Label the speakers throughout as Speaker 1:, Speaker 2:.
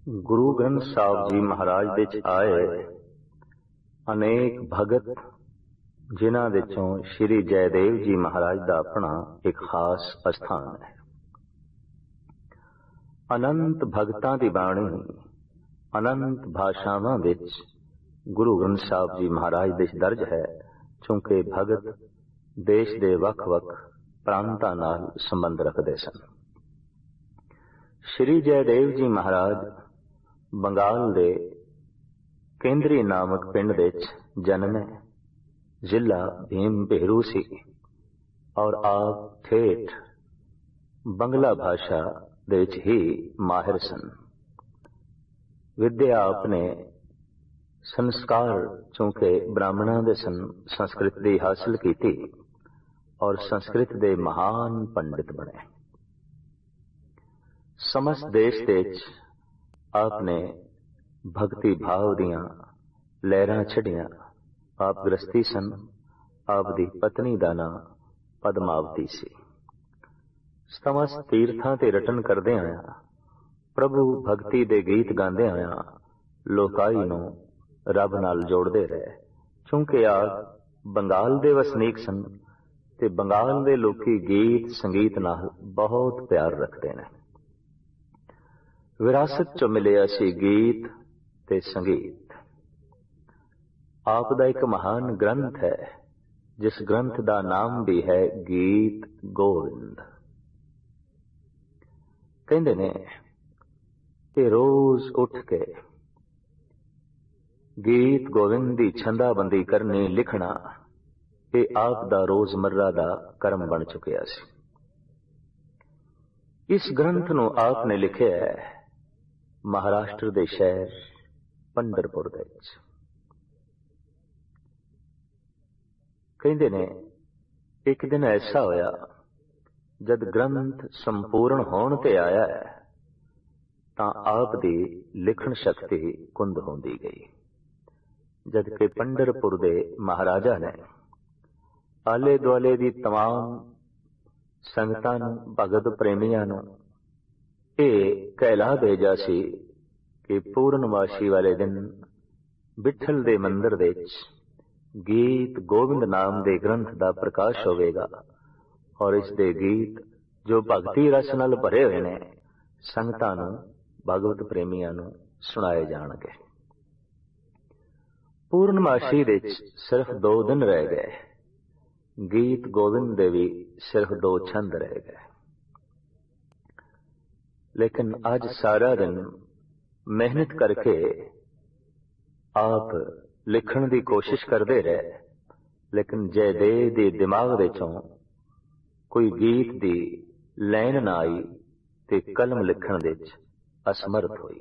Speaker 1: ਗੁਰੂ ਗ੍ਰੰਥ ਸਾਹਿਬ ਜੀ ਮਹਾਰਾਜ ਦੇ ਚ ਆਏ ਅਨੇਕ ਭਗਤ, ਜਿਨ੍ਹਾਂ ਵਿੱਚੋਂ ਸ਼੍ਰੀ ਜੈਦੇਵ ਜੀ ਮਹਾਰਾਜ ਦਾ ਆਪਣਾ ਇੱਕ ਖਾਸ ਅਸਥਾਨ ਹੈ। ਅਨੰਤ ਭਗਤਾਂ ਦੀ ਬਾਣੀ ਅਨੰਤ ਭਾਸ਼ਾਵਾਂ ਵਿੱਚ ਗੁਰੂ ਗ੍ਰੰਥ ਸਾਹਿਬ ਜੀ ਮਹਾਰਾਜ ਦੇ ਦਰਜ ਹੈ, ਕਿਉਂਕਿ ਭਗਤ ਦੇਸ਼ ਦੇ ਵੱਖ-ਵੱਖ ਪ੍ਰਾਂਤਾਂ ਨਾਲ ਸੰਬੰਧ ਰੱਖਦੇ ਸਨ। ਸ਼੍ਰੀ ਜੈਦੇਵ ਜੀ ਮਹਾਰਾਜ ਬੰਗਾਲ ਦੇ ਕੇਂਦਰੀ ਨਾਮਕ ਪਿੰਡ ਵਿੱਚ ਜਨਮੇ। ਜ਼ਿਲ੍ਹਾ ਭੀਮ ਭੇਰੂ ਸੀ ਔਰ ਆਪ ਠੇਠ ਬੰਗਲਾ ਭਾਸ਼ਾ ਦੇ ਵਿੱਚ ਹੀ ਮਾਹਿਰ ਸਨ। ਵਿਦਿਆ ਆਪਣੇ ਸੰਸਕਾਰ ਚੂੰਕਿ ਬ੍ਰਾਹਮਣਾਂ ਦੇ ਸੰਸਕ੍ਰਿਤ ਦੀ ਹਾਸਲ ਕੀਤੀ ਔਰ ਸੰਸਕ੍ਰਿਤ ਦੇ ਮਹਾਨ ਪੰਡਿਤ ਬਣੇ। ਸਮਸਤ ਦੇਸ਼ ਦੇ ਵਿੱਚ ਆਪਨੇ ਭਗਤੀ ਭਾਵ ਦੀਆਂ ਲਹਿਰਾਂ ਛੱਡੀਆਂ। ਆਪ ਗ੍ਰਸਤੀ ਸਨ। ਆਪ ਦੀ ਪਤਨੀ ਦਾ ਨਾਂ ਪਦਮਾਵਤੀ ਸੀ। ਸਮਸਤ ਤੀਰਥਾਂ ਤੇ ਰਟਨ ਕਰਦੇ ਆਇਆ, ਪ੍ਰਭੂ ਭਗਤੀ ਦੇ ਗੀਤ ਗਾਉਂਦੇ ਆਇਆ ਲੋਕਾਈ ਨੂੰ ਰੱਬ ਨਾਲ ਜੋੜਦੇ ਰਹੇ। ਕਿਉਂਕਿ ਆਪ ਬੰਗਾਲ ਦੇ ਵਸਨੀਕ ਸਨ ਤੇ ਬੰਗਾਲ ਦੇ ਲੋਕੀ ਗੀਤ ਸੰਗੀਤ ਨਾਲ ਬਹੁਤ ਪਿਆਰ ਰੱਖਦੇ ਨੇ। ਵਿਰਾਸਤ ਚੋਂ ਮਿਲਿਆ ਸੀ ਗੀਤ ਤੇ ਸੰਗੀਤ। ਆਪ ਦਾ ਇੱਕ ਮਹਾਨ ਗ੍ਰੰਥ ਹੈ, ਜਿਸ ਗ੍ਰੰਥ ਦਾ ਨਾਮ ਵੀ ਹੈ ਗੀਤ ਗੋਵਿੰਦ। ਕਹਿੰਦੇ ਨੇ ਕਿ ਰੋਜ਼ ਉੱਠ ਕੇ ਗੀਤ ਗੋਵਿੰਦ ਦੀ ਛੰਦਾਬੰਦੀ ਕਰਨੀ, ਲਿਖਣਾ, ਇਹ ਆਪ ਦਾ ਰੋਜ਼ਮर्रा ਦਾ ਕਰਮ ਬਣ ਚੁੱਕਿਆ ਸੀ। ਇਸ ਗ੍ਰੰਥ ਨੂੰ ਆਪ ਨੇ ਲਿਖਿਆ ਹੈ ਮਹਾਰਾਸ਼ਟਰ ਦੇ ਸ਼ਹਿਰ ਪੰਢਰਪੁਰ ਦੇ ਵਿੱਚ। ਕਹਿੰਦੇ ਨੇ ਇੱਕ ਦਿਨ ਐਸਾ ਹੋਇਆ, ਜਦ ਗ੍ਰੰਥ ਸੰਪੂਰਨ ਹੋਣ ਤੇ ਆਇਆ ਹੈ ਤਾਂ ਆਪ ਦੀ ਲਿਖਣ ਸ਼ਕਤੀ ਕੁੰਦ ਹੁੰਦੀ ਗਈ। ਜਦ ਕਿ ਪੰਢਰਪੁਰ ਦੇ ਮਹਾਰਾਜਾ ਨੇ ਆਲੇ ਦੁਆਲੇ ਦੀ तमाम ਸੰਗਤਾਂ ਨੂੰ, ਭਗਤ ਪ੍ਰੇਮੀਆਂ ਨੂੰ ਇਹ ਕਹਿਲਾ ਭੇਜਾ ਸੀ ਕਿ ਪੂਰਨਮਾਸ਼ੀ ਵਾਲੇ ਦਿਨ ਬਿਠਲ ਦੇ ਮੰਦਰ ਵਿੱਚ ਗੀਤ ਗੋਬਿੰਦ ਨਾਮ ਦੇ ਗ੍ਰੰਥ ਦਾ ਪ੍ਰਕਾਸ਼ ਹੋਵੇਗਾ ਔਰ ਇਸ ਦੇ ਗੀਤ ਜੋ ਭਗਤੀ ਰਸ ਨਾਲ ਭਰੇ ਹੋਏ ਨੇ ਸੰਗਤਾਂ ਨੂੰ, ਭਗਵਤ ਪ੍ਰੇਮੀਆਂ ਨੂੰ ਸੁਣਾਏ ਜਾਣਗੇ। ਪੂਰਨਮਾਸ਼ੀ ਵਿੱਚ ਸਿਰਫ 2 ਦਿਨ ਰਹਿ ਗਏ। ਗੀਤ ਗੋਬਿੰਦ ਦੇ ਵੀ ਸਿਰਫ 2 ਛੰਦ ਰਹਿ ਗਏ। ਲੇਕਿਨ ਅੱਜ ਸਾਰਾ ਦਿਨ ਮਿਹਨਤ ਕਰਕੇ ਆਪ ਲਿਖਣ ਦੀ ਕੋਸ਼ਿਸ਼ ਕਰਦੇ ਰਹੇ, ਲੇਕਿਨ ਜੈਦੇਵ ਦੇ ਦਿਮਾਗ ਵਿੱਚੋਂ ਕੋਈ ਗੀਤ ਦੀ ਲਾਈਨ ਨਾ ਆਈ ਤੇ ਕਲਮ ਲਿਖਣ ਵਿੱਚ ਅਸਮਰਥ ਹੋਈ।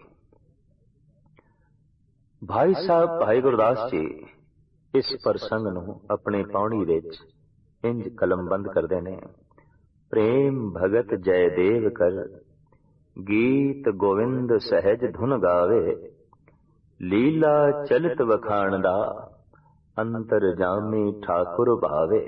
Speaker 1: ਭਾਈ ਸਾਹਿਬ ਭਾਈ ਗੁਰਦਾਸ ਜੀ ਇਸ ਪ੍ਰਸੰਗ ਨੂੰ ਆਪਣੀ ਪਾਉਣੀ ਵਿੱਚ ਇੰਜ ਕਲਮਬੰਦ ਕਰਦੇ ਨੇ। ਪ੍ਰੇਮ ਭਗਤ ਜੈਦੇਵ ਕਰ, ਗੀਤ ਗੋਵਿੰਦ ਸਹਿਜ ਧੁਨ ਗਾਵੇ, ਲੀਲਾ ਚਲਿਤ ਵਖਾਣ ਦਾ, ਅੰਤਰ ਜਾਮੀ ਠਾਕੁਰ ਭਾਵੇ।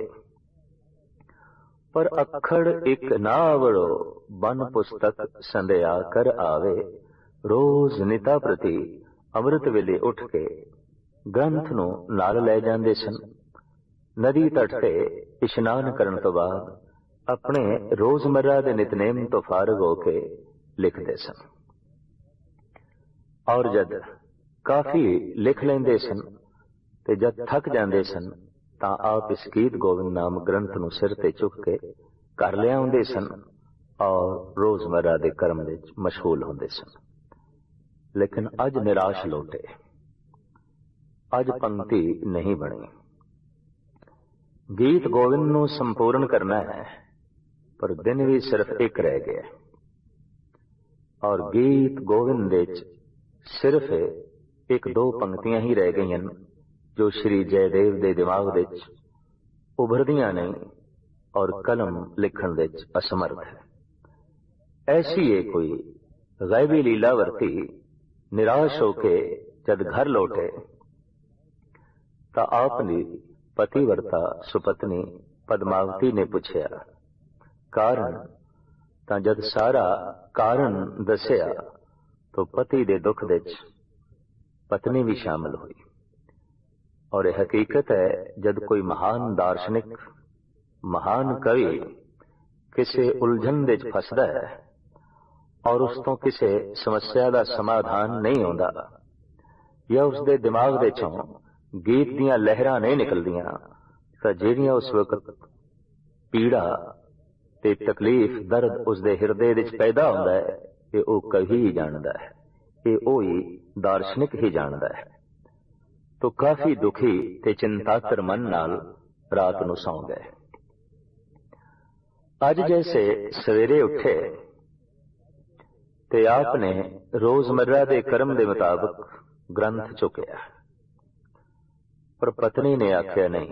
Speaker 1: ਪਰ ਅੱਖੜ ਇੱਕ ਨਾ ਆਵੜੋ, ਬਨ ਪੁਸਤਕ ਸੰਧਿਆ ਕਰ ਆਵੇ। ਰੋਜ਼ ਨਿਤਾ ਪ੍ਰਤੀ ਅੰਮ੍ਰਿਤ ਵੇਲੇ ਉੱਠ ਕੇ ਗ੍ਰੰਥ ਨੂੰ ਨਾਲ ਲੈ ਜਾਂਦੇ ਸਨ। ਨਦੀ ਤਟ ਤੇ ਇਸ਼ਨਾਨ ਕਰਨ ਤੋਂ ਬਾਅਦ ਆਪਣੇ ਰੋਜ਼ਮर्रा ਦੇ ਨਿਤਨੇਮ ਤੋਂ ਫਾਰਗ ਹੋ ਕੇ ਲਿਖਦੇ ਸਨ ਔਰ ਜਦ ਕਾਫੀ ਲਿਖ ਲੈਂਦੇ ਸਨ ਤੇ ਜਦ ਥੱਕ ਜਾਂਦੇ ਸਨ ਤਾਂ ਆਪ ਇਸ ਗੀਤ ਗੋਬਿੰਦ ਨਾਮ ਗ੍ਰੰਥ ਨੂੰ ਸਿਰ ਤੇ ਚੁੱਕ ਕੇ ਘਰ ਲਿਆਉਂਦੇ ਸਨ ਔਰ ਰੋਜ਼ਮर्रा ਦੇ ਕਰਮ ਵਿੱਚ ਮਸ਼ਗੂਲ ਹੁੰਦੇ ਸਨ। ਲੇਕਿਨ ਅੱਜ ਨਿਰਾਸ਼ ਲੋਟੇ। ਅੱਜ ਪੰਕਤੀ ਨਹੀਂ ਬਣੀ। ਗੀਤ ਗੋਬਿੰਦ ਨੂੰ ਸੰਪੂਰਨ ਕਰਨਾ ਹੈ, ਪਰ ਦਿਨ ਵੀ ਸਿਰਫ ਇੱਕ ਰਹਿ ਗਿਆ ਔਰ ਗੀਤ ਗੋਬਿੰਦ ਵਿੱਚ ਸਿਰਫ 1-2 ਪੰਕਤੀਆਂ ਹੀ ਰਹਿ ਗਈਆਂ ਜੋ ਸ਼੍ਰੀ ਜੈਦੇਵ ਦੇ ਦਿਮਾਗ ਵਿੱਚ ਉਭਰਦੀਆਂ ਨਹੀਂ ਔਰ ਕਲਮ ਲਿਖਣ ਵਿੱਚ ਅਸਮਰਥ ਹੈ। ਐਸੀ ਹੈ ਕੋਈ ਗੈਬੀ ਲੀਲਾ ਵਰਤੀ। ਨਿਰਾਸ਼ ਹੋ ਕੇ ਜਦ ਘਰ ਲੌਟੇ ਤਾਂ ਆਪਣੀ ਪਤੀਵਰਤਾ ਸੁਪਤਨੀ ਪਦਮਾਵਤੀ ਨੇ ਪੁੱਛਿਆ ਕਾਰਨ। ਤਾਂ ਜਦ ਸਾਰਾ ਕਾਰਨ ਦੱਸਿਆ तो पति दे दुख दे पत्नी भी शामिल हुई। और यह हकीकत है, जब कोई महान दार्शनिक, महान कवि किसी उलझन दे फसदा है और उस तो किसी समस्या का समाधान नहीं आउंदा, या उसके दिमाग दे चों गीत दियां लहरां नहीं निकलदियां, तां जिहड़ियां उस वक्त पीड़ा ते तकलीफ दर्द उसके हिरदे विच पैदा होंदा है, ये वो कवि ही जानदा है, ये वो ही दार्शनिक ही जानदा है। तो काफी दुखी ते चिंतातर मन नाल रात नूं सौ गए। अज जैसे सवेरे उठे ते आपने रोजमर्रा दे कर्म दे मुताबिक ग्रंथ चुकिया, पर पत्नी ने आख्या नहीं,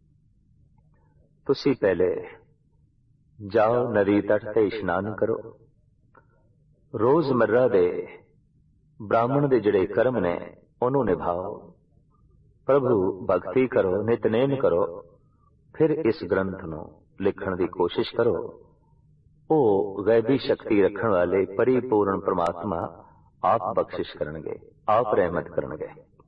Speaker 1: तुसी पहले जाओ नदी तट ते इशनान करो, रोजमर्रा दे ब्राह्मण दे जिहड़े कर्म ने उन्हों निभाओ, प्रभु भक्ति करो, नितनेम करो, फिर इस ग्रंथ नूं लिखण दी कोशिश करो। वो गैबी शक्ति रखण वाले परिपूर्ण परमात्मा आप बख्शिश करनगे, आप रहमत करनगे।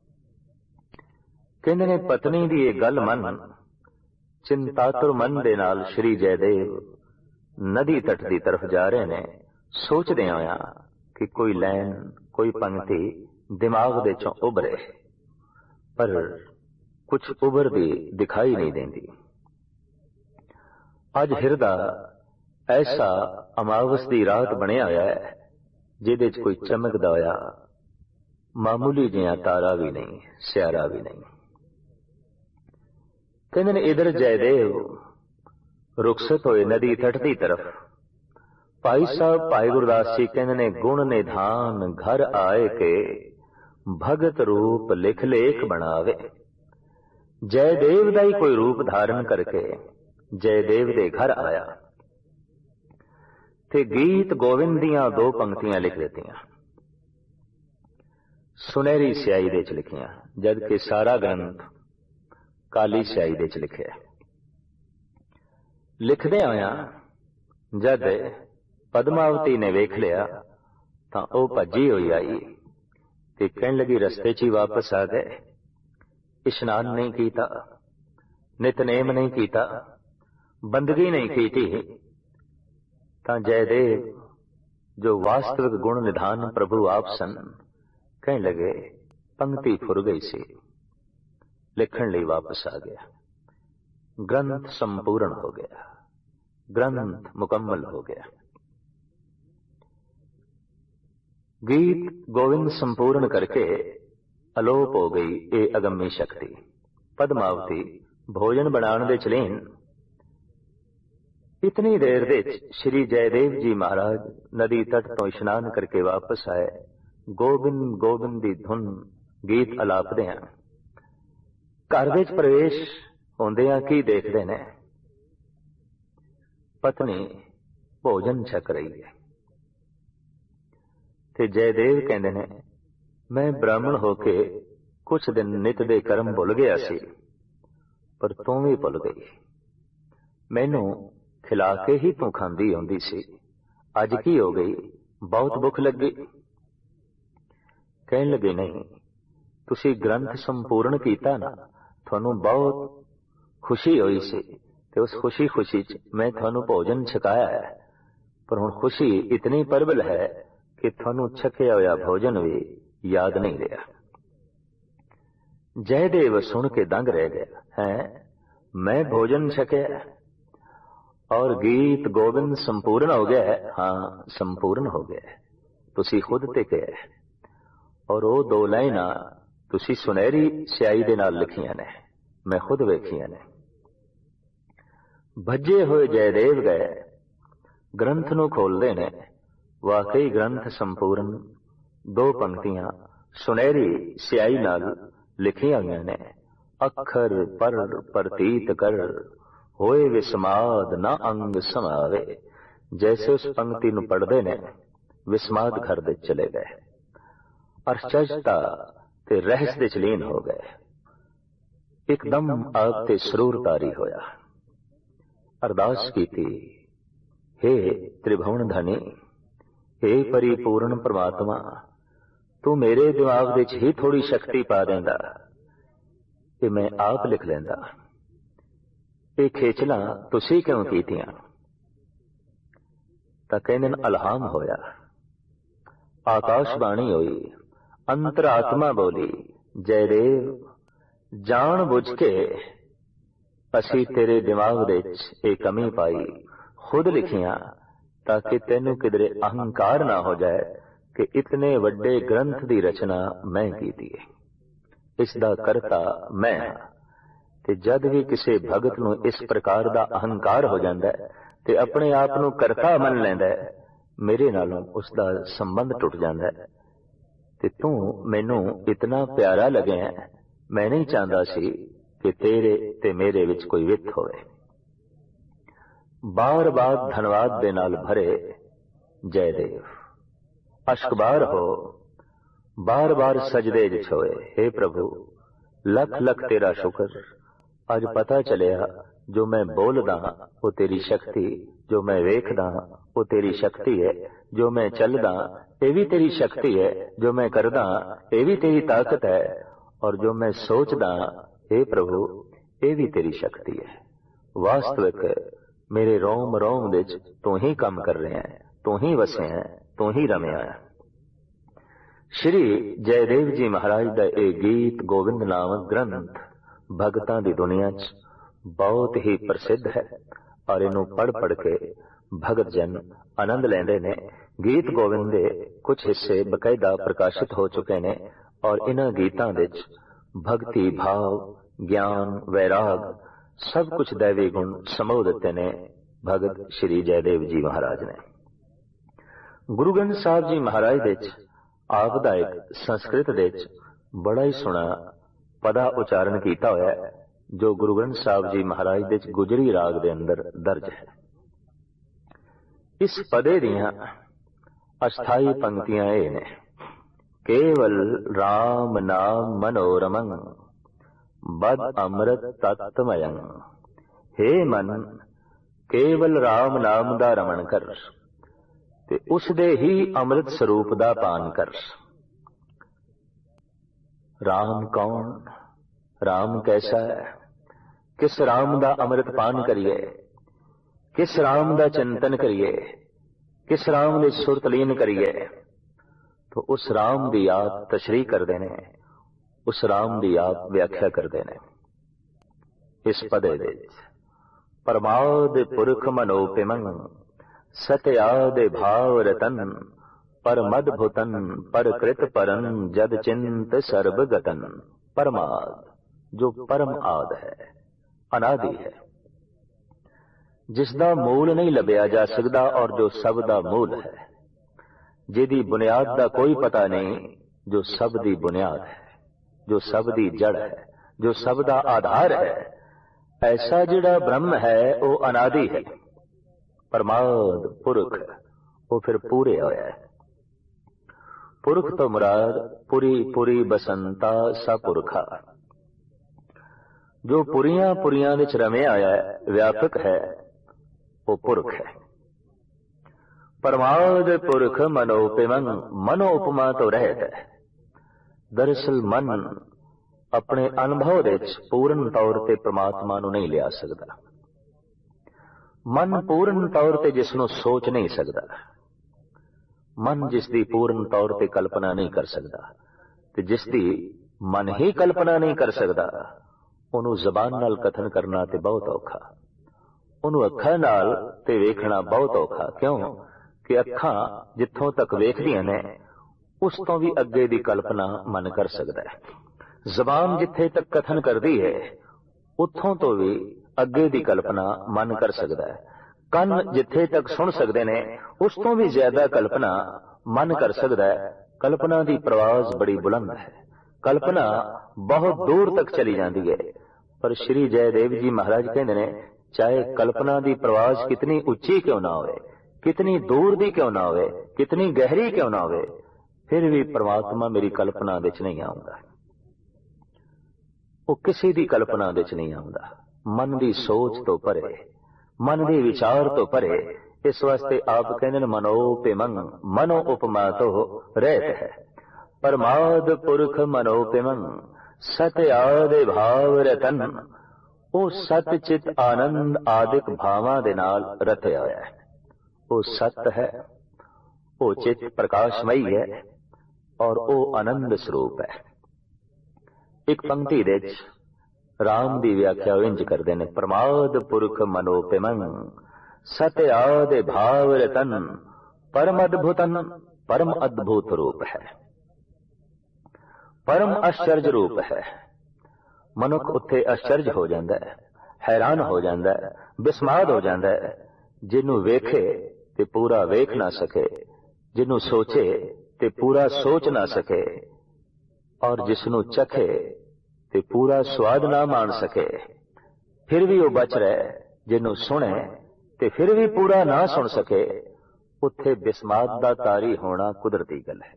Speaker 1: कहंदे ने पत्नी दी ये गल मन चिंतातुर मन दे नाल श्री जयदेव नदी तट की तरफ जा रहे ने, सोचदे होया कि कोई लैन, कोई पंक्ति दिमाग दे चों उभरे, पर कुछ उभरदी दिखाई नहीं देंदी। अज हिरदा ऐसा अमावस की रात बनिया होया है, जिहदे च कोई चमकदा होया मामूली जिहा तारा भी नहीं, सियारा भी नहीं। कहंदे ने इधर जयदेव रुखसत होए नदी तट की तरफ। भाई साहब भाई गुरदास जी कहंदे ने गुण निधान घर आए के भगत रूप लिख लेख बनावे। जयदेव का ही कोई रूप धारण करके जयदेव दे घर आया ते गीत गोविंद दियां दो पंक्तियां लिख देतियां, सुनहरी स्याही दे च लिखियां, जबकि सारा ग्रंथ काली स्याही दे च लिखिया। लिखदे आया जद पद्मावती ने वेख लिया तां ओ भजी होई आई ते कहन लगी रस्ते च ही वापस आ गए, इशनान नहीं कीता, नितनेम नहीं कीता, बंदगी नहीं कीती, तां जयदेव जो वास्तविक गुण निधान प्रभु आप सन, कहने लगे पंक्ति फुर गई सी, लिखण लई वापस आ गया। ग्रंथ संपूर्ण हो गया, ग्रंथ मुकम्मल हो गया। गीत गोविंद संपूर्ण करके अलोप हो गई ये अगम्य शक्ति। पद्मावती भोजन बनाने दे चलीन। इतनी देर दे श्री जयदेव जी महाराज नदी तट तो इशनान करके वापस आए। गोबिंद गोबिंद दी धुन गीत अलापदे हैं। घर विच प्रवेश होंदियां की देखते ने, पत्नी भोजन छक रही है ते जयदेव कहंदे ने मैं ब्राह्मण होके कुछ दिन नित दे कर्म भुल गया सी, पर तू भी भुल गई। मैनू खिला के ही तू खांदी आउंदी सी, अज की हो गई, बहुत भुख लगी। कहन लगे नहीं, तुसी ग्रंथ संपूर्ण कीता ना, थानू बहुत खुशी हुई सी ते उस खुशी खुशी च मैं थानू भोजन छकाया है, पर हुण खुशी इतनी प्रबल है कि थानू छकिया होया भोजन भी याद नहीं रहा। जयदेव सुन के दंग रह गया है, मैं भोजन छकिया और गीत गोविंद संपूर्ण हो गया है। हाँ, संपूर्ण हो गया है, तुसी खुद ते कहा है। और वो दो लाइना तुसी सुनहरी स्याही दे नाल लिखियां ने, मैं खुद वेखियां ने। भजे हुए जयदेव गए, ग्रंथ नू खोलदे ने, वाकई ग्रंथ संपूर्ण, दो पंक्तियां सुनहरी स्याही नाल लिखियां हुई ने। अखर पर प्रतीत कर होए विस्माद न अंग समावे। जैसे उस पंक्ति नू पढ़दे ने विस्माद घर दे चले गए, अरचजता ते रहस दे चलीन हो गए। एकदम आप ते सरूर तारी होया। अरदास की थी, हे त्रिभुवन धनी, हे परिपूर्ण परमात्मा, ਤੂੰ ਮੇਰੇ ਦਿਮਾਗ ਵਿੱਚ ਹੀ ਥੋੜੀ ਸ਼ਕਤੀ ਪਾ ਦਿੰਦਾ ਕਿ ਮੈਂ ਆਪ ਲਿਖ ਲੈਂਦਾ। ਇਹ ਖੇਚਲਾਂ ਤੁਸੀਂ ਕਿਉਂ ਕੀਤੀਆਂ? ਤਾਂ ਕਹਿੰਦੇ ਨੇ ਅਲਹਾਮ ਹੋਇਆ, ਆਕਾਸ਼ਬਾਣੀ ਹੋਈ, ਅੰਤਰਾਤਮਾ ਬੋਲੀ, ਜੈਦੇਵ ਜਾਣ ਬੁੱਝ ਕੇ ਅਸੀਂ ਤੇਰੇ ਦਿਮਾਗ ਵਿੱਚ ਇਹ ਕਮੀ ਪਾਈ, ਖੁਦ ਲਿਖੀਆਂ, ਤਾਂ ਕਿ ਤੈਨੂੰ ਕਿਧਰੇ ਅਹੰਕਾਰ ਨਾ ਹੋ ਜਾਏ ਕਿ ਇਤਨੇ ਵੱਡੇ ਗ੍ਰੰਥ ਦੀ ਰਚਨਾ ਮੈਂ ਕੀਤੀ ਹੈ, ਇਸ ਦਾ ਕਰਤਾ ਮੈਂ ਹਾਂ। ਤੇ ਜਦ ਵੀ ਕਿਸੇ ਭਗਤ ਨੂੰ ਇਸ ਪ੍ਰਕਾਰ ਦਾ ਅਹੰਕਾਰ ਹੋ ਜਾਂਦਾ ਹੈ ਤੇ ਆਪਣੇ ਆਪ ਨੂੰ ਕਰਤਾ ਮੰਨ ਲੈਂਦਾ ਹੈ, ਮੇਰੇ ਨਾਲੋਂ ਉਸ ਦਾ ਸੰਬੰਧ ਟੁੱਟ ਜਾਂਦਾ ਹੈ। ਤੇ ਤੂੰ ਮੈਨੂੰ ਇਤਨਾ ਪਿਆਰਾ ਲੱਗਿਆ, ਮੈਂ ਨਹੀਂ ਚਾਹੁੰਦਾ ਸੀ ਕਿ ਤੇਰੇ ਤੇ ਮੇਰੇ ਵਿੱਚ ਕੋਈ ਵਿੱਥ ਹੋਵੇ। ਬਾਰ ਬਾਰ ਧੰਨਵਾਦ ਦੇ ਨਾਲ ਭਰੇ ਜੈਦੇਵ, ਅਸ਼ਕਬਾਰ ਹੋ, ਬਾਰ ਬਾਰ ਸਜਦੇ ਵਿੱਚ ਹੋਏ, हे ਪ੍ਰਭੂ ਲੱਖ ਲੱਖ ਤੇਰਾ ਸ਼ੁਕਰ। ਅੱਜ ਪਤਾ ਚੱਲਿਆ ਜੋ ਮੈਂ ਬੋਲਦਾ ਉਹ ਤੇਰੀ ਸ਼ਕਤੀ, ਜੋ ਮੈਂ ਵੇਖਦਾ ਉਹ ਤੇਰੀ ਸ਼ਕਤੀ ਹੈ, ਜੋ ਮੈਂ ਚੱਲਦਾ ਇਹ ਵੀ ਤੇਰੀ ਸ਼ਕਤੀ ਹੈ, ਜੋ ਮੈਂ ਕਰਦਾ ਇਹ ਵੀ ਤੇਰੀ ਤਾਕਤ ਹੈ, ਔਰ ਜੋ ਮੈਂ ਸੋਚਦਾ हे ਪ੍ਰਭੂ ਇਹ ਵੀ ਤੇਰੀ ਸ਼ਕਤੀ ਹੈ। ਵਾਸਤਵਿਕ ਮੇਰੇ ਰੋਮ ਰੋਮ ਵਿੱਚ ਤੂੰ ਹੀ ਕੰਮ ਕਰ ਰਿਹਾ ਹੈ, ਤੂੰ ਹੀ ਵਸਿਆ ਹੈ, ਤੂੰ ਹੀ ਰਮਿਆ ਹੈ। ਸ਼੍ਰੀ ਜੈਦੇਵ ਜੀ ਮਹਾਰਾਜ ਦਾ ਇਹ ਗੀਤ ਗੋਬਿੰਦ ਨਾਮਕ ਗ੍ਰੰਥ ਭਗਤਾਂ ਦੀ ਦੁਨੀਆ 'ਚ ਬਹੁਤ ਹੀ ਪ੍ਰਸਿੱਧ ਹੈ, ਔਰ ਇਹਨੂੰ ਪੜ੍ਹ ਕੇ ਭਗਤ ਜਨ ਆਨੰਦ ਲੈਂਦੇ ਨੇ। ਗੀਤ ਗੋਬਿੰਦ ਦੇ ਕੁਝ ਹਿੱਸੇ ਬਕਾਇਦਾ ਪ੍ਰਕਾਸ਼ਿਤ ਹੋ ਚੁੱਕੇ ਨੇ, ਔਰ ਇਹਨਾਂ ਗੀਤਾਂ ਵਿੱਚ ਭਗਤੀ ਭਾਵ, ਗਿਆਨ, ਵੈਰਾਗ ਸਭ ਕੁਝ ਦੈਵੀ ਗੁਣ ਸਮੋ ਦਿੱਤੇ ਨੇ ਭਗਤ ਸ਼੍ਰੀ ਜੈਦੇਵ ਜੀ ਮਹਾਰਾਜ ਨੇ। ਗੁਰੂ ਗ੍ਰੰਥ ਸਾਹਿਬ ਜੀ ਮਹਾਰਾਜ ਵਿੱਚ ਆਪ ਦਾ ਇੱਕ ਸੰਸਕ੍ਰਿਤ ਦੇ ਵਿੱਚ ਬੜਾ ਹੀ ਸੋਹਣਾ ਪਦਾ ਉਚਾਰਨ ਕੀਤਾ ਹੋਇਆ ਹੈ, ਜੋ ਗੁਰੂ ਗ੍ਰੰਥ ਸਾਹਿਬ ਜੀ ਮਹਾਰਾਜ ਦੇ ਗੁਜਰੀ ਰਾਗ ਦੇ ਅੰਦਰ ਦਰਜ ਹੈ। ਇਸ ਪਦੇ ਦੀਆਂ ਅਸਥਾਈ ਪੰਕਤੀਆਂ ਇਹ ਨੇ, ਕੇਵਲ ਰਾਮ ਨਾਮ ਮਨੋਰਮੰ ਬਦ ਅੰਮ੍ਰਿਤ ਤਤਮਯੰ। ਹੇ ਮਨ, ਕੇਵਲ ਰਾਮ ਨਾਮ ਦਾ ਰਮਣ ਕਰ ਤੇ ਉਸ ਦੇ ਹੀ ਅੰਮ੍ਰਿਤ ਸਰੂਪ ਦਾ ਪਾਨ ਕਰ। ਰਾਮ ਕੌਣ, ਰਾਮ ਕੈਸਾ ਹੈ, ਕਿਸ ਰਾਮ ਦਾ ਅੰਮ੍ਰਿਤ ਪਾਨ ਕਰੀਏ, ਕਿਸ ਰਾਮ ਦਾ ਚਿੰਤਨ ਕਰੀਏ, ਕਿਸ ਰਾਮ ਦੇ ਸੁਰਤ ਲੀਨ ਕਰੀਏ, तो उस राम दी आप तशरीह करते ने, उस राम दी आप व्याख्या करते ने। इस पदे विच परमाद पुरख मनोपिमं सत्याद भाव रतन पर मदभुतन पर कृत परन जद चिंत सर्वगतन। परमाद जो परम आद है, अनादि है, जिसदा मूल नहीं लभ्या जा सकता और जो सब दा मूल है, जिहदी बुनियाद दा कोई पता नहीं, जो सब दी बुनियाद है, जो सब दी जड़ है, जो सब दा आधार है, ऐसा जिहड़ा ब्रह्म है वो अनादि है। परमाद पुरख वो फिर पूरे होया है। पुरख तो मुराद पुरी पुरी बसंता सा पुरखा, जो पुरियां पुरियां विच रमे आया है, व्यापक है, वो पुरख है। परमाद पुरख मनोपिमं, मनो उपमा तो रहत है। दरअसल मन अपने अनुभव विच पूर्ण तौर ते परमात्मा नूं नहीं लिया सकता। मन पूर्ण तौर ते जिसनूं सोच नहीं सकता, मन जिसदी पूर्ण तौर ते कल्पना नहीं कर सकता, ते जिसदी मन ही कल्पना नहीं कर सकता, उहनूं ज़बान नाल कथन करना ते बहुत औखा, उहनूं अखां नाल ते वेखना बहुत औखा। क्यों कि अखां जिथों तक वेखदियां ने उस तो भी अगे दी कल्पना मन कर सकता है। ज़बान जिथे तक कथन करती है उत्थों तो भी अगे दी कल्पना मन कर सकता है। कन जिथे तक सुन सकते ने उस तो भी ज्यादा कल्पना मन कर सकता है। कल्पना की प्रवाज बड़ी बुलंद है, कल्पना बहुत दूर तक चली जाती है। पर श्री जयदेव जी महाराज कहते हैं, चाहे कल्पना की प्रवाज कितनी उच्ची क्यों ना हो, कितनी दूर दी क्यों ना हो, कितनी गहरी क्यों ना हो, फिर भी परमात्मा मेरी कल्पना विच नहीं आउंदा। वो किसी दी कल्पना विच नहीं आउंदा। मन की सोच तो परे, मन के विचार तो परे। इस वास्ते आप कहते हैं मनोपिमं, मनो उपमा तो रहत है। ਪਰਮਾਦ ਪੁਰਖ ਮਨੋਪਿਮੰ ਸਤ ਆਦਿ ਭਾਵ ਰਤਨ। ਉਹ ਸਤ ਚਿਤ ਆਨੰਦ ਆਦਿਕ ਭਾਵਾਂ ਦੇ ਨਾਲ ਰਤਿਆ ਹੋਇਆ ਹੈ। ਉਹ ਸਤ ਹੈ, ਉਹ ਚਿਤ ਪ੍ਰਕਾਸ਼ਮਈ ਹੈ ਔਰ ਉਹ ਆਨੰਦ ਸਰੂਪ ਹੈ। ਇੱਕ ਪੰਕਤੀ ਦੇ ਵਿੱਚ ਰਾਮ ਦੀ ਵਿਆਖਿਆ ਇੰਜ ਕਰਦੇ ਨੇ, ਪਰਮਾਦ ਪੁਰਖ ਮਨੋਪਿਮੰ ਸਤ ਆਦਿ ਭਾਵ ਰਤਨ ਪਰਮ ਅਦਭੁਤਨ। ਪਰਮ ਅਦਭੁਤ ਰੂਪ ਹੈ, ਪਰਮ ਆਸ਼ਚਰਜ ਰੂਪ ਹੈ। ਮਨੁੱਖ ਉੱਥੇ ਆਸ਼ਚਰਜ ਹੋ ਜਾਂਦਾ ਹੈ, ਹੈਰਾਨ ਹੋ ਜਾਂਦਾ ਹੈ, ਬਿਸਮਾਦ ਹੋ ਜਾਂਦਾ ਹੈ। ਜਿਹਨੂੰ ਵੇਖੇ ਤੇ ਪੂਰਾ ਵੇਖ ਨਾ ਸਕੇ, ਜਿਹਨੂੰ ਸੋਚੇ ਤੇ ਪੂਰਾ ਸੋਚ ਨਾ ਸਕੇ, ਔਰ ਜਿਸਨੂੰ ਚਖੇ ਤੇ ਪੂਰਾ ਸਵਾਦ ਨਾ ਮਾਣ ਸਕੇ, ਫਿਰ ਵੀ ਉਹ ਬਚ ਰਹੇ। ਜਿਹਨੂੰ ਸੁਣੇ ਤੇ ਫਿਰ ਵੀ ਪੂਰਾ ਨਾ ਸੁਣ ਸਕੇ, ਉੱਥੇ ਬਿਸਮਾਦ ਦਾ ਤਾਰੀ ਹੋਣਾ ਕੁਦਰਤੀ ਗੱਲ ਹੈ।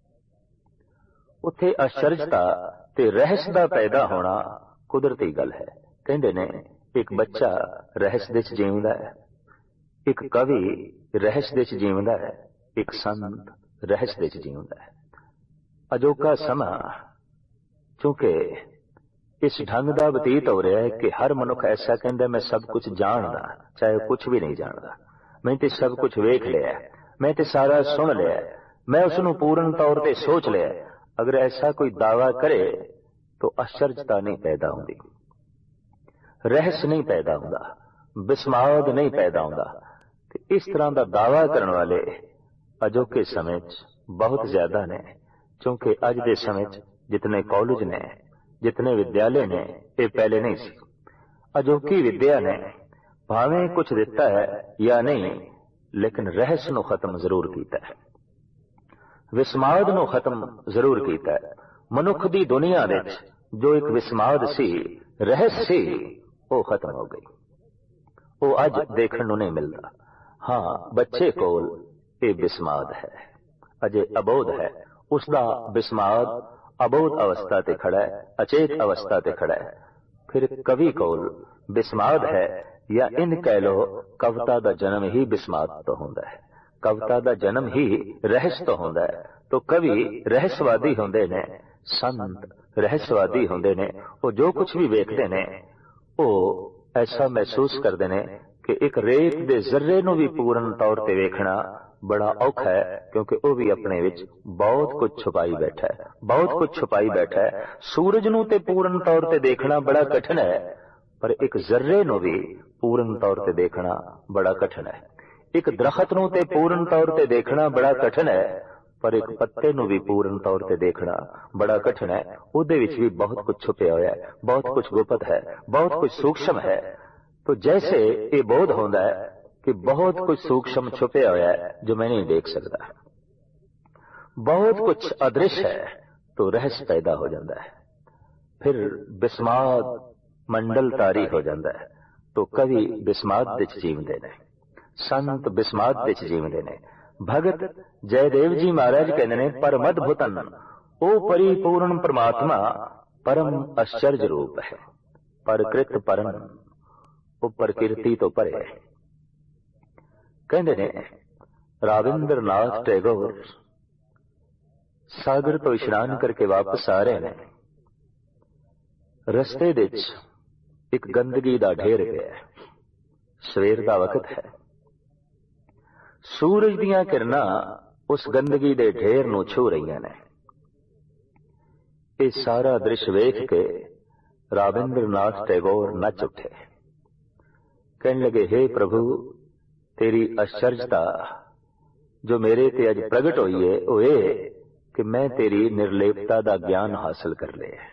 Speaker 1: ਉੱਥੇ ਅਚਰਜਤਾ ਤੇ ਰਹਿਸ ਦਾ ਪੈਦਾ ਹੋਣਾ ਕੁਦਰਤੀ ਗੱਲ ਹੈ। ਕਹਿੰਦੇ ਨੇ ਇੱਕ ਬੱਚਾ ਰਹਿਸ ਦੇ ਚ ਜੀਵਦਾ ਹੈ, ਇੱਕ ਕਵੀ ਰਹਿਸ ਦੇ ਚ ਜੀਵਦਾ ਹੈ, ਇੱਕ ਸੰਤ ਰਹਿਸ ਦੇ ਚ ਜੀਵਦਾ ਹੈ। ਅਜੋਕਾ ਸਮਾਂ ਚੂੰਕਿ ਇਸ ਢੰਗ ਦਾ ਬਤੀਤ ਹੋ ਰਿਹਾ ਹੈ ਕਿ ਹਰ ਮਨੁੱਖ ਐਸਾ ਕਹਿੰਦਾ ਮੈਂ ਸਭ ਕੁਝ ਜਾਣਦਾ, ਚਾਹੇ ਕੁਝ ਵੀ ਨਹੀਂ ਜਾਣਦਾ। ਮੈਂ ਤੇ ਸਭ ਕੁਝ ਵੇਖ ਲਿਆ, ਮੈਂ ਤੇ ਸਾਰਾ ਸੁਣ ਲਿਆ, ਮੈਂ ਉਸ ਨੂੰ ਪੂਰਨ ਤੌਰ ਤੇ ਸੋਚ ਲਿਆ। ਅਗਰ ਐਸਾ ਕੋਈ ਦਾਵਾ ਕਰੇ ਤਾਂ ਅਚਰਜਤਾ ਨਹੀਂ ਪੈਦਾ ਹੁੰਦੀ, ਰਹਿਸ ਨਹੀਂ ਪੈਦਾ ਹੁੰਦਾ, ਬਿਸਮਾਦ ਨਹੀਂ ਪੈਦਾ ਹੁੰਦਾ। ਤੇ ਇਸ ਤਰ੍ਹਾਂ ਦਾ ਦਾਵਾ ਕਰਨ ਵਾਲੇ ਅਜੋਕੇ ਸਮੇਂ 'ਚ ਬਹੁਤ ਜ਼ਿਆਦਾ ਨੇ, ਕਿਉਂਕਿ ਅੱਜ ਦੇ ਸਮੇਂ 'ਚ ਜਿਤਨੇ ਕਾਲਜ ਨੇ, ਜਿਤਨੇ ਵਿਦਿਆਲੇ ਨੇ, ਇਹ ਪਹਿਲੇ ਨਹੀਂ ਸੀ। ਅਜੋਕੀ ਵਿਦਿਆ ਨੇ ਭਾਵੇਂ ਕੁਝ ਦਿੱਤਾ ਹੈ ਜਾਂ ਨਹੀਂ, ਲੇਕਿਨ ਰਹਿਸ ਨੂੰ ਖਤਮ ਜ਼ਰੂਰ ਕੀਤਾ ਹੈ, ਵਿਸਮਾਦ ਨੂੰ ਖਤਮ ਜ਼ਰੂਰ ਕੀਤਾ ਹੈ। ਮਨੁੱਖ ਦੀ ਦੁਨੀਆ ਵਿੱਚ ਜੋ ਇੱਕ ਵਿਸਮਾਦ ਸੀ, ਰਹਿਸ ਸੀ, ਉਹ ਖਤਮ ਹੋ ਗਈ। ਉਹ ਅੱਜ ਦੇਖਣ ਨੂੰ ਨਹੀਂ ਮਿਲਦਾ। ਹਾਂ, ਬੱਚੇ ਕੋਲ ਇਹ ਵਿਸਮਾਦ ਹੈ, ਅਜੇ ਅਬੋਧ ਹੈ। ਉਸ ਦਾ ਵਿਸਮਾਦ ਅਬੋਧ ਅਵਸਥਾ ਤੇ ਖੜਾ ਹੈ, ਅਚੇਤ ਅਵਸਥਾ ਤੇ ਖੜਾ ਹੈ। ਫਿਰ ਕਵੀ ਕੋਲ ਵਿਸਮਾਦ ਹੈ, ਜਾਂ ਇਨ ਕਹਿ ਲੋ ਕਵਿਤਾ ਦਾ ਜਨਮ ਹੀ ਵਿਸਮਾਦ ਤੋਂ ਹੁੰਦਾ ਹੈ, ਕਵਿਤਾ ਦਾ ਜਨਮ ਹੀ ਰਹਿਸ ਤੋਂ ਹੁੰਦਾ ਹੈ। ਤਾਂ ਕਵੀ ਰਹਿਸਵਾਦੀ ਹੁੰਦੇ ਨੇ, ਸੰਤ ਰਹਿਸਵਾਦੀ ਹੁੰਦੇ ਨੇ। ਉਹ ਜੋ ਕੁਝ ਵੀ ਵੇਖਦੇ ਨੇ ਉਹ ਐਸਾ ਮਹਿਸੂਸ ਕਰਦੇ ਨੇ ਕਿ ਇੱਕ ਰੇਤ ਦੇ ਜ਼ਰਰੇ ਨੂੰ ਵੀ ਪੂਰਨ ਤੌਰ ਤੇ ਵੇਖਣਾ ਬੜਾ ਔਖਾ ਹੈ, ਕਿਉਂਕਿ ਉਹ ਵੀ ਆਪਣੇ ਵਿੱਚ ਬਹੁਤ ਕੁਝ ਛੁਪਾਈ ਬੈਠਾ ਹੈ, ਬਹੁਤ ਕੁਝ ਛੁਪਾਈ ਬੈਠਾ ਹੈ। ਸੂਰਜ ਨੂੰ ਤੇ ਪੂਰਨ ਤੌਰ ਤੇ ਦੇਖਣਾ ਬੜਾ ਕਠਿਨ ਹੈ, ਪਰ ਇੱਕ ਜ਼ਰਰੇ ਨੂੰ ਵੀ ਪੂਰਨ ਤੌਰ ਤੇ ਦੇਖਣਾ ਬੜਾ ਕਠਿਨ ਹੈ। ਇੱਕ ਦਰਖਤ ਨੂੰ ਤੇ ਪੂਰਨ ਤੌਰ ਤੇ ਦੇਖਣਾ ਬੜਾ ਕਠਿਨ ਹੈ, ਪਰ ਇੱਕ ਪੱਤੇ ਨੂੰ ਵੀ ਪੂਰਨ ਤੌਰ ਤੇ ਦੇਖਣਾ ਬੜਾ ਕਠਿਨ ਹੈ। ਉਹਦੇ ਵਿੱਚ ਵੀ ਬਹੁਤ ਕੁਝ ਛੁਪਿਆ ਹੋਇਆ ਹੈ, ਬਹੁਤ ਕੁਝ ਗੁਪਤ ਹੈ, ਬਹੁਤ ਕੁਝ ਸੂਖਸ਼ਮ ਹੈ। तो जैसे ये बोध होता है कि बहुत कुछ सूक्ष्म छुपे हुआ है जो मैं नहीं देख सकता, बहुत कुछ अदृश्य है, तो रहस्य पैदा हो जाता है। फिर बिस्माद मंडल तारी हो जाता है। तो कवि बिस्माद विच जीवते ने, संत बिस्माद विच जीवते ने। भगत जयदेव जी महाराज कहते ने परमद्भुतन, ओ परिपूर्ण परमात्मा परम आश्चर्य रूप है, परकृत परम, वो प्रकृति तो परे है। कहते ने राविंद्र नाथ टैगोर सागर तो इशनान करके वापस आ रहे हैं, रस्ते विच एक गंदगी दा ढेर पिया है। सवेर दा वक्त है, सूरज दियां किरणां उस गंदगी दे ढेर नूं छू रही ने। ये सारा दृश्य वेख के राविंद्र नाथ टैगोर नच उठे, कहने लगे हे प्रभु, तेरी आश्चर्यता जो मेरे ते अज प्रगट हुई है वो ये कि मैं तेरी निर्लेपता दा ज्ञान हासिल कर लिया।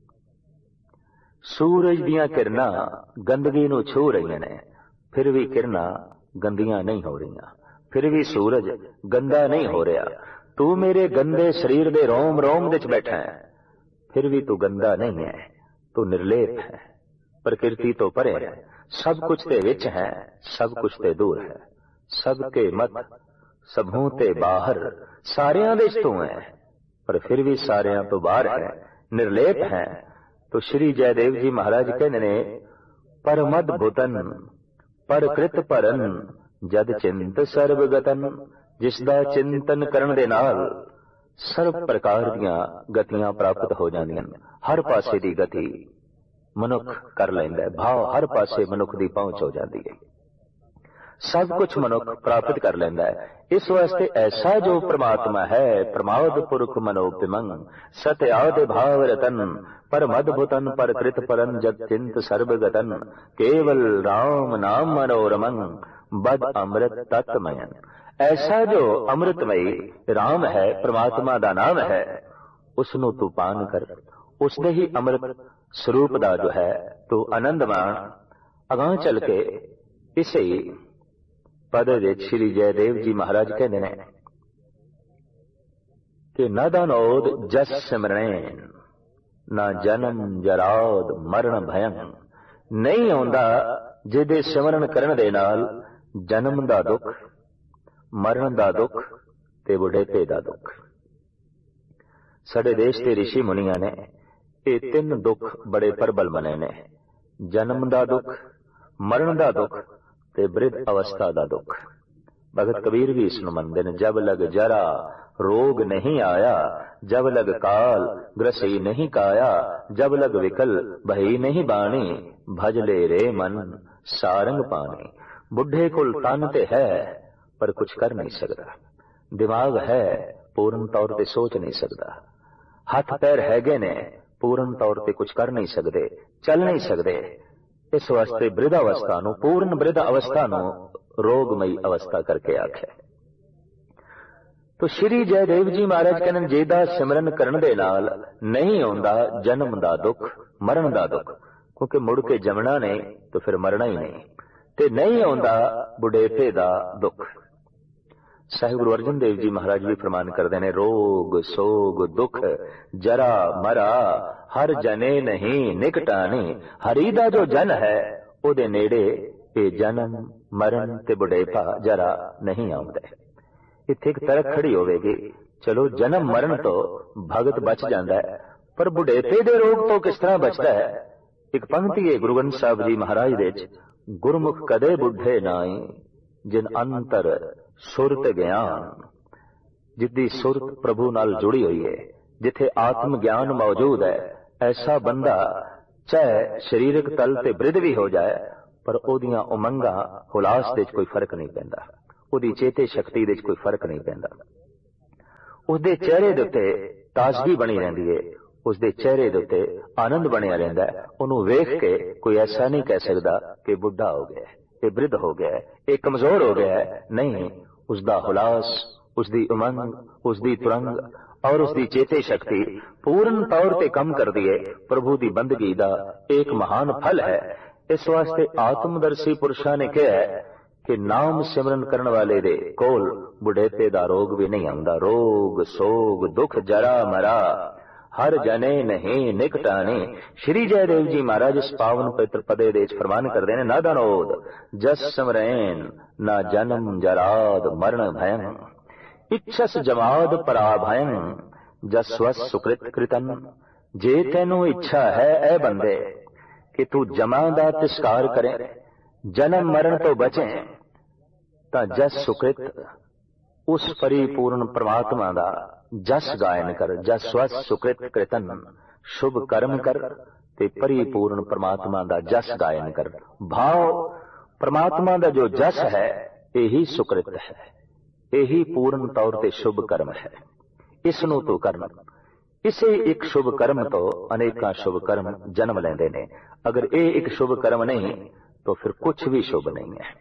Speaker 1: सूरज दियां किरणां गंदगी नूं छू रही ने, फिर भी किरणां गंदियां नहीं हो रही, फिर भी सूरज गंदा नहीं हो रहा। तू मेरे गंदे शरीर दे रोम रोम विच बैठा है, फिर भी तू गंदा नहीं है, तू निर्लेप है, प्रकृति तो परे है, सब कुछ ते विच है, सब कुछ ते दूर है, सबके मत सबों ते बाहर, सारियां दे तू है, पर फिर भी सारियां तो बाहर है, निर्लेप है। तो श्री जयदेव जी महाराज कहते ने परमद्भुतन परकृत परन जद चिंत सर्वगतन, जिसदा चिंतन करन दे नाल ਸਰਬ ਪ੍ਰਕਾਰ ਦੀਆਂ ਗਤੀਆਂ ਪ੍ਰਾਪਤ ਹੋ ਜਾਂਦੀਆਂ ਨੇ। ਹਰ ਪਾਸੇ ਦੀ ਗਤੀ ਮਨੁੱਖ ਕਰ ਲੈਂਦਾ ਹੈ, ਭਾਵ ਹਰ ਪਾਸੇ ਮਨੁੱਖ ਦੀ ਪਹੁੰਚ ਹੋ ਜਾਂਦੀ ਹੈ, ਸਭ ਕੁਝ ਮਨੁੱਖ ਪ੍ਰਾਪਤ ਕਰ ਲੈਂਦਾ ਹੈ। ਇਸ ਵਾਸਤੇ ਐਸਾ ਜੋ ਪ੍ਰਮਾਤਮਾ ਹੈ, ਪ੍ਰਮਾਦ ਪੁਰਖ ਮਨੋਪਿਮੰ ਸਤਿ ਆਦਿ ਭਾਵ ਰਤਨ ਪਰਮ ਅਦਭੁਤਨ ਪ੍ਰਕ੍ਰਿਤ ਪਰਨ ਜਦ ਚਿੰਤ ਸਰਬ ਗਤਨ ਕੇਵਲ ਰਾਮ ਨਾਮ ਮਨੋਰਮੰ ਬਦ ਅੰਮ੍ਰਿਤ ਤਤਮਯਨ। ਐਸਾ ਜੋ ਅੰਮ੍ਰਿਤਮਈ ਰਾਮ ਹੈ, ਪ੍ਰਮਾਤਮਾ ਦਾ ਨਾਮ ਹੈ, ਉਸ ਨੂੰ ਤੂੰ ਪਾਨ ਕਰ, ਉਸਦੇ ਹੀ ਅੰਮ੍ਰਿਤ ਸਰੂਪ ਦਾ ਜੋ ਹੈ ਤੂੰ ਆਨੰਦ ਮਾਣ। ਅਗਾਂਹ ਚੱਲ ਕੇ ਇਸੇ ਪਦ ਵਿੱਚ ਸ਼੍ਰੀ ਜੈਦੇਵ ਜੀ ਮਹਾਰਾਜ ਕਹਿੰਦੇ ਨੇ ਕਿ ਨਦਨੋਦ ਜਸ ਸਿਮਰਨੈਨ ਨਾ ਜਨਮ ਜਰਾਦ ਮਰਨ ਭਯੰ। ਨਹੀਂ ਆਉਂਦਾ ਜਿਹਦੇ ਸਿਮਰਨ ਕਰਨ ਦੇ ਨਾਲ ਜਨਮ ਦਾ ਦੁੱਖ, ਮਰਨ ਦਾ ਦੁੱਖ ਤੇ ਬੁਢੇਪੇ ਦਾ ਦੁੱਖ। ਸਾਡੇ ਦੇਸ਼ ਦੇ ਰਿਸ਼ੀ ਮੁਨੀਆਂ ਨੇ ਇਹ ਤਿੰਨ ਦੁੱਖ ਬੜੇ ਪ੍ਰਬਲ ਬਣੇ ਨੇ, ਜਨਮ ਦਾ ਦੁੱਖ, ਮਰਨ ਦਾ ਦੁੱਖ ਤੇ ਬ੍ਰਿਧ ਅਵਸਥਾ ਦਾ ਦੁੱਖ। ਭਗਤ ਕਬੀਰ ਵੀ ਇਸ ਨੂੰ ਮੰਨਦੇ ਨੇ, ਜਬ ਲਗ ਜਰਾ ਰੋਗ ਨਹੀਂ ਆਇਆ, ਜਬ ਲਗ ਕਾਲ ਗ੍ਰਸਈ ਨਹੀਂ ਕਾਇਆ, ਜਬ ਲਗ ਵਿਕਲ ਭਈ ਨਹੀਂ ਬਾਣੀ, ਭਜ ਲੈ ਰੇ ਮਨ ਸਾਰੰਗ ਪਾਣੀ। ਬੁੱਢੇ ਕੋਲ ਤਨ ਤੇ ਹੈ ਪਰ ਕੁਝ ਕਰ ਨਹੀਂ ਸਕਦਾ, ਦਿਮਾਗ ਹੈ ਪੂਰਨ ਤੌਰ ਤੇ ਸੋਚ ਨਹੀਂ ਸਕਦਾ, ਹੱਥ ਪੈਰ ਹੈਗੇ ਨੇ ਪੂਰਨ ਤੌਰ ਤੇ ਕੁਝ ਕਰ ਨਹੀਂ ਸਕਦੇ, ਚੱਲ ਨਹੀਂ ਸਕਦੇ। ਇਸ ਵਾਸਤੇ ਬ੍ਰਿਧ ਅਵਸਥਾ ਨੂੰ, ਪੂਰਨ ਬ੍ਰਿਧ ਅਵਸਥਾ ਨੂੰ ਰੋਗਮਈ ਅਵਸਥਾ ਕਰਕੇ ਆਖਿਆ। ਤੋ ਸ਼੍ਰੀ ਜੈਦੇਵ ਜੀ ਮਹਾਰਾਜ ਕਹਿੰਦੇ ਜਿਹਦਾ ਸਿਮਰਨ ਕਰਨ ਦੇ ਨਾਲ ਨਹੀਂ ਆਉਂਦਾ ਜਨਮ ਦਾ ਦੁੱਖ, ਮਰਨ ਦਾ ਦੁੱਖ, ਕਿਉਂਕਿ ਮੁੜ ਕੇ ਜੰਮਣਾ ਨਹੀਂ ਤਾਂ ਫਿਰ ਮਰਨਾ ਹੀ ਨਹੀਂ, ਤੇ ਨਹੀਂ ਆਉਂਦਾ ਬੁਢੇਪੇ ਦਾ ਦੁੱਖ। ਸਾਹਿਬ ਗੁਰੂ ਅਰਜਨ ਦੇਵ ਜੀ ਮਹਾਰਾਜ ਵੀ ਫਰਮਾਨ ਕਰਦੇ ਨੇ, ਰੋਗ ਸੋਗ ਦੁੱਖ ਜਰਾ ਮਰਾ ਹਰ ਜਨੇ ਨਹੀਂ ਨਿਕਟਾਣੀ। ਹਰੀ ਦਾ ਜੋ ਜਨ ਹੈ ਉਹਦੇ ਨੇੜੇ ਇਹ ਜਨਮ ਮਰਨ ਤੇ ਬੁਢੇਪਾ ਜਰਾ ਨਹੀਂ ਆਉਂਦਾ। ਇੱਥੇ ਇੱਕ ਤਰਕ ਖੜੀ ਹੋਵੇਗੀ, ਚਲੋ ਜਨਮ ਮਰਨ ਤੋਂ ਭਗਤ ਬਚ ਜਾਂਦਾ ਹੈ, ਪਰ ਬੁਢੇਪੇ ਦੇ ਰੋਗ ਤੋਂ ਕਿਸ ਤਰ੍ਹਾਂ ਬਚਦਾ ਹੈ? ਇੱਕ ਪੰਕਤੀ ਹੈ ਗੁਰੂ ਗ੍ਰੰਥ ਸਾਹਿਬ ਜੀ ਮਹਾਰਾਜ ਦੇ ਵਿੱਚ, ਗੁਰਮੁਖ ਕਦੇ ਬੁੱਢੇ ਨਾਈ ਜਿਨ ਅੰਤਰ ਸੁਰਤ ਗਿਆਨ। ਜਿੱਦੀ ਸੁਰਤ ਪ੍ਰਭੂ ਨਾਲ ਜੁੜੀ ਹੋਈ ਹੈ, ਜਿੱਥੇ ਆਤਮ ਗਿਆਨ ਮੌਜੂਦ ਹੈ, ਐਸਾ ਬੰਦਾ ਚਾਹੇ ਸਰੀਰਕ ਤਲ ਤੇ ਬ੍ਰਿਧ ਵੀ ਹੋ ਜਾਏ ਪਰ ਉਹਦੀਆਂ ਉਮੰਗਾਂ ਹੁਲਾਸ ਦੇ ਵਿੱਚ ਕੋਈ ਫਰਕ ਨਹੀਂ ਪੈਂਦਾ, ਉਹਦੀ ਚੇਤੇ ਸ਼ਕਤੀ ਦੇ ਵਿੱਚ ਕੋਈ ਫਰਕ ਨਹੀਂ ਪੈਂਦਾ। ਉਸਦੇ ਚਿਹਰੇ ਦੇ ਉੱਤੇ ਤਾਜ਼ਗੀ ਬਣੀ ਰਹਿੰਦੀ ਹੈ, ਉਸਦੇ ਚਿਹਰੇ ਦੇ ਉੱਤੇ ਆਨੰਦ ਬਣਿਆ ਰਹਿੰਦਾ ਹੈ। ਉਹਨੂੰ ਵੇਖ ਕੇ ਕੋਈ ਐਸਾ ਨਹੀਂ ਕਹਿ ਸਕਦਾ ਕਿ ਬੁੱਢਾ ਹੋ ਗਿਆ, ਇਹ ਬ੍ਰਿਧ ਹੋ ਗਿਆ, ਇਹ ਕਮਜ਼ੋਰ ਹੋ ਗਿਆ। ਨਹੀਂ, ਉਸਦਾ ਹੁਲਾਸ, ਉਸਦੀ ਉਮੰਗ, ਉਸਦੀ ਤੁਰੰਗ ਔਰ ਉਸਦੀ ਚੇਤੇ ਸ਼ਕਤੀ ਪੂਰਨ ਤੌਰ ਤੇ ਕੰਮ ਕਰਦੀ ਹੈ। ਪ੍ਰਭੂ ਦੀ ਬੰਦਗੀ ਦਾ ਇੱਕ ਮਹਾਨ ਫਲ ਹੈ। ਇਸ ਵਾਸਤੇ ਆਤਮਦਰਸ਼ੀ ਪੁਰਸ਼ਾਂ ਨੇ ਕਿਹਾ ਕਿ ਨਾਮ ਸਿਮਰਨ ਕਰਨ ਵਾਲੇ ਦੇ ਕੋਲ ਬੁਢੇਪੇ ਦਾ ਰੋਗ ਵੀ ਨਹੀਂ ਆਉਂਦਾ। ਰੋਗ ਸੋਗ ਦੁੱਖ ਜਰਾ ਮਰਾ ਹਰ ਜਨੇ ਨਹੀਂ ਨਿਕਟਾਣੀ। ਸ਼੍ਰੀ ਜੈਦੇਵ ਜੀ ਮਹਾਰਾਜ ਇਸ ਪਾਵਨ ਪਵਿੱਤਰ ਪਦੇ ਦੇ ਵਿੱਚ ਫਰਮਾਨ ਕਰਦੇ ਨੇ, ਨਾਦਨੋਦ ਜਸ ਸਿਮਰੈਨ ਨਾ ਜਨਮ ਜਰਾਦ ਮਰਨ ਭਯੰ। ਇੱਛਸ ਜਮਾਦ ਪਰਾਭਯੰ ਜਸਵਸ ਸੁਕ੍ਰਿਤ ਕ੍ਰਿਤਨ। ਜੇ ਤੈਨੂੰ ਇੱਛਾ ਹੈ ਐ ਬੰਦੇ ਕਿ ਤੂੰ ਜਮਾ ਦਾ ਤਿਸਕਾਰ ਕਰੇ, ਜਨਮ ਮਰਨ ਤੋਂ ਬਚੇ, ਤਾਂ ਜਸ ਸੁਕ੍ਰਿਤ ਉਸ ਪਰਿਪੂਰਨ ਪ੍ਰਮਾਤਮਾ ਦਾ ਜਸ ਗਾਇਨ ਕਰ। ਜਸਵਸ ਸੁਕ੍ਰਿਤ ਕ੍ਰਿਤਨ, ਸ਼ੁਭ ਕਰਮ ਕਰ ਤੇ ਪਰਿਪੂਰਨ ਪ੍ਰਮਾਤਮਾ ਦਾ ਜਸ ਗਾਇਨ ਕਰ। ਭਾਵ ਪ੍ਰਮਾਤਮਾ ਦਾ ਜੋ ਜਸ ਹੈ ਇਹੀ ਸੁਕ੍ਰਿਤ ਹੈ, ਇਹੀ ਪੂਰਨ ਤੌਰ ਤੇ ਸ਼ੁਭ ਕਰਮ ਹੈ। ਇਸ ਨੂੰ ਤੂੰ ਕਰਨਾ। ਇਸੇ ਇੱਕ ਸ਼ੁਭ ਕਰਮ ਤੋਂ ਅਨੇਕਾਂ ਸ਼ੁਭ ਕਰਮ ਜਨਮ ਲੈਂਦੇ ਨੇ। ਅਗਰ ਇਹ ਇੱਕ ਸ਼ੁਭ ਕਰਮ ਨਹੀਂ ਤਾਂ ਫਿਰ ਕੁਝ ਵੀ ਸ਼ੁਭ ਨਹੀਂ ਹੈ।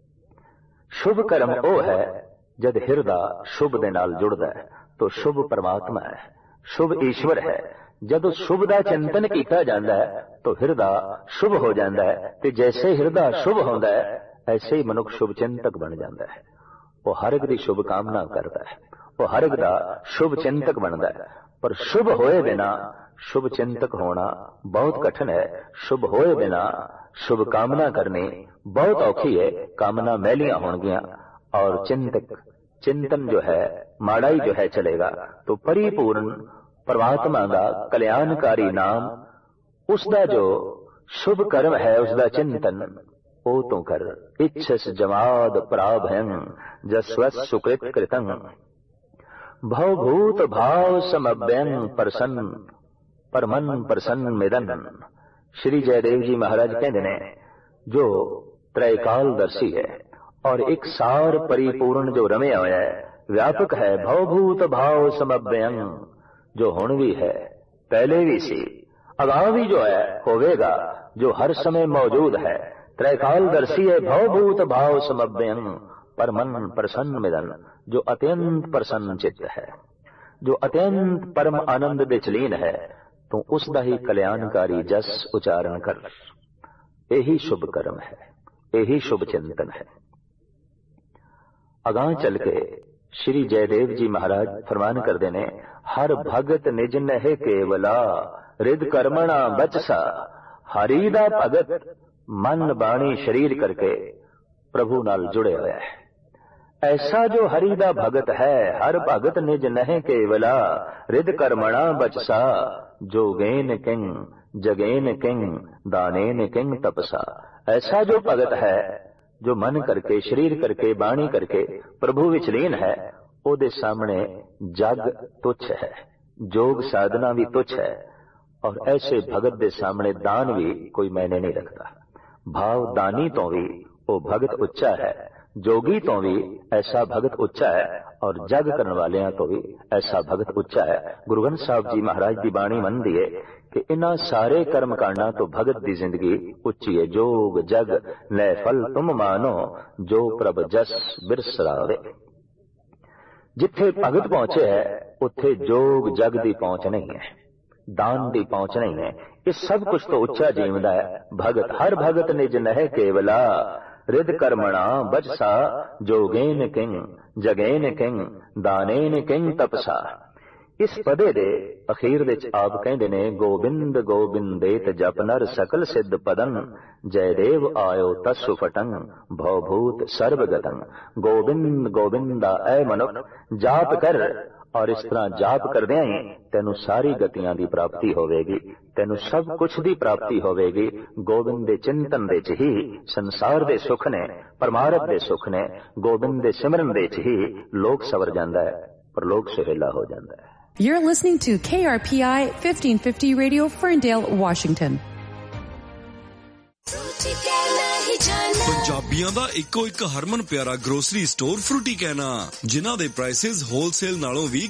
Speaker 1: ਸ਼ੁਭ ਕਰਮ ਉਹ ਹੈ ਜਦ ਹਿਰਦਾ ਸ਼ੁਭ ਦੇ ਨਾਲ ਜੁੜਦਾ ਹੈ ਤਾਂ ਸ਼ੁਭ ਪਰਮਾਤਮਾ ਹੈ, ਸ਼ੁਭ ਈਸ਼ਵਰ ਹੈ। ਜਦੋਂ ਸ਼ੁਭ ਦਾ ਚਿੰਤਨ ਕੀਤਾ ਜਾਂਦਾ ਹੈ ਤਾਂ ਹਿਰਦਾ ਸ਼ੁਭ ਹੋ ਜਾਂਦਾ ਹੈ, ਤੇ ਜੈਸੇ ਹਿਰਦਾ ਸ਼ੁਭ ਹੁੰਦਾ ਹੈ ਐਸੇ ਹੀ ਮਨੁੱਖ ਸ਼ੁਭ ਚਿੰਤਕ ਬਣ ਜਾਂਦਾ ਹੈ। ਉਹ ਹਰ ਇੱਕ ਦੀ ਸ਼ੁਭ ਕਾਮਨਾ ਕਰਦਾ ਹੈ, ਉਹ ਹਰ ਇੱਕ ਦਾ ਸ਼ੁਭ ਚਿੰਤਕ ਬਣਦਾ ਹੈ। ਪਰ ਸ਼ੁਭ ਹੋਏ ਬਿਨਾ ਸ਼ੁਭ ਚਿੰਤਕ ਹੋਣਾ ਬਹੁਤ ਕਠਿਨ ਹੈ। ਸ਼ੁਭ ਹੋਏ ਬਿਨਾ ਸ਼ੁਭ ਕਾਮਨਾ ਕਰਨੀ ਬਹੁਤ ਔਖੀ ਹੈ। ਕਾਮਨਾ ਮੈਲੀਆਂ ਹੋਣਗੀਆਂ और चिंतन जो है माड़ाई जो है चलेगा। तो परिपूर्ण परमात्मा का कल्याणकारी नाम, उसका जो शुभ कर्म है, उसका चिंतन ओ तो कर। इच्छस जमाद पराभयं जस्वस सुकृत कृतं। भवभूत भाव समभ्यं प्रसन्न परमन प्रसन्न मिदन। श्री जयदेव जी महाराज कहते ने जो त्रैकालदर्शी है और एक सार परिपूर्ण जो रमिया होया है, व्यापक है, भवभूत भाव समभ्यं, जो हुण भी है पहले भी सी अगां भी जो है होवेगा, जो हर समय मौजूद है, त्रैकालदर्शी है, भवभूत भाव समभ्यं परमन प्रसन्न मिदन, जो अत्यंत प्रसन्न चित्त है, जो अत्यंत परम आनंद दे चलीन है, तो उसका ही कल्याणकारी जस उच्चारण कर। यही शुभ कर्म है, यही शुभ चिंतन है। अगां चल के श्री जयदेव जी महाराज फरमान करते ने, हर भगत निज नहे केवला रिद कर्मणा बचसा। हरि दा भगत मन बाणी शरीर करके प्रभु नाल जुड़े हुआ है। ऐसा जो हरि दा भगत है, हर भगत निज नहे केवला रिद कर्मणा बचसा। जोगेन किंग जगेन किंग दानेन किंग तपसा। ऐसा जो भगत है जो मन करके शरीर करके बाणी करके प्रभु विच लीन है, ओदे सामने जग तुच्छ है, जोग साधना भी तुच्छ है, और ऐसे भगत दे सामने दान भी कोई मायने नहीं रखता। भाव दानी तो भी वो भगत उच्चा है, जोगी तो भी ऐसा भगत उच्चा है, और जग करने वाले तो भी ऐसा भगत उच्चा है। गुरु ग्रंथ साहब जी महाराज की बाणी मनदी है कि इन्हां सारे कर्म कांडां तो भगत की जिंदगी उच्ची है। जोग जग लै फल तुम मानो, जो प्रभ जस बिरसरावे। जिथे भगत पहुंचे है उत्थे जोग जग की पहुंच नहीं है, दान की पहुंच नहीं है। ये सब कुछ तो उच्चा जीवदा है भगत। हर भगत निज नहे केवला रिद कर्मणा बचसा। जोगेन किंग जगेन किंग दानेन किंग तपसा। इस पदे दे अखीर विच आप कहंदे ने, गोबिंद गोबिंदेत जप नर सकल सिद्ध पदन। जयदेव आयो तस्सु फटंग भवभूत सर्वगतंग। गोबिंद गोबिंदा ऐ मनुख जाप कर, और इस तरह जाप करदियां ही तेनू सारी गतियां दी प्राप्ति होवेगी, तेनू सब कुछ दी प्राप्ति होवेगी। गोबिंद दे चिंतन दे च ही संसार दे सुख ने, परमार्थ दे सुख ने, गोबिंद दे सिमरन दे च ही लोक सवर जांदा है, परलोक सुहेला हो जांदा है।
Speaker 2: You're listening to KRPI 1550 Radio, Ferndale, Washington.
Speaker 3: ਪੰਜਾਬੀਆਂ ਦਾ ਇੱਕੋ ਇੱਕ ਹਰਮਨ ਪਿਆਰਾ ਗਰੋਸਰੀ ਸਟੋਰ ਫਰੂਟੀ ਕਹਿਣਾ, ਜਿਨ੍ਹਾਂ ਦੇ ਪ੍ਰਾਈਸਿਸ ਹੋਲਸੇਲ ਨਾਲੋਂ ਵੀ